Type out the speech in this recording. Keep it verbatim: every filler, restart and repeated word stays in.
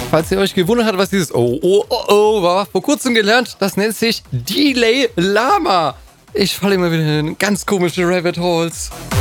Falls ihr euch gewundert habt, was dieses Oh, oh, oh, oh war, vor kurzem gelernt, das nennt sich Delay Lama. Ich falle immer wieder in ganz komische Rabbit Holes.